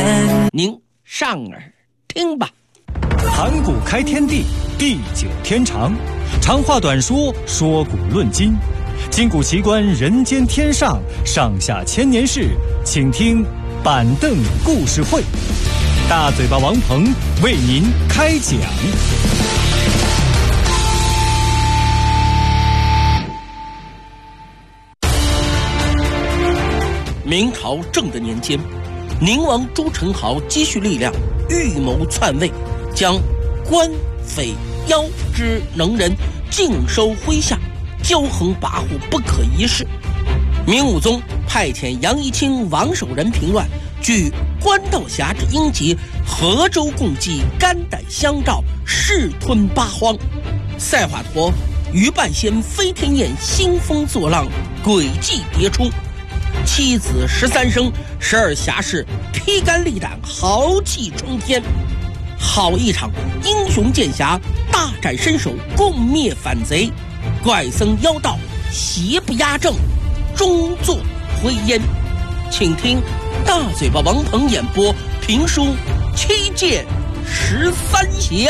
年。 您上耳听吧。 盘古开天地，地久天长，长话短说，说古论今，今古奇观人间天上，上下千年事，请听板凳故事会。大嘴巴王鹏为您开讲。 明朝正德年间，宁王朱宸濠积蓄力量，预谋篡位，将官匪妖之能人尽收麾下，骄横跋扈，不可一世。明武宗派遣杨仪清、王守仁平乱，据官道峡之阴疾，河州共济，肝胆相照，势吞八荒。赛华佗、于半仙、飞天宴，兴风作浪，诡计迭出。妻子13生，12侠士披肝沥胆，豪气冲天。好一场英雄剑侠大展身手，共灭反贼。怪僧妖道邪不压正，终作灰烟。请听大嘴巴王鹏演播评书《七剑13侠》。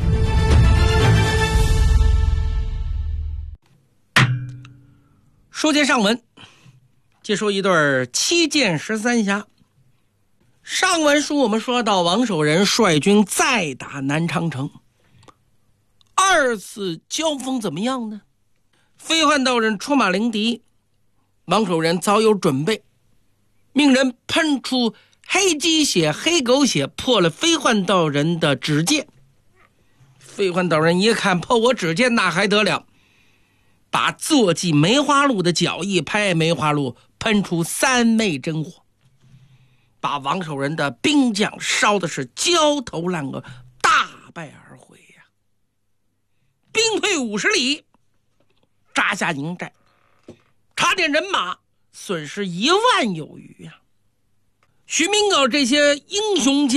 书接上文，接说一对七剑13侠。上文书我们说到，王守仁率军再打南昌城，二次交锋怎么样呢？飞幻道人出马迎敌，王守仁早有准备，命人喷出黑鸡血、黑狗血，破了飞幻道人的指剑。飞幻道人一看破我指剑，那还得了，把坐骑梅花鹿的脚一拍，梅花鹿喷出3昧真火，把王守仁的兵将烧的是焦头烂额，大败而回呀。兵退50里，扎下营寨，查点人马，损失1万有余呀。徐明镐这些英雄将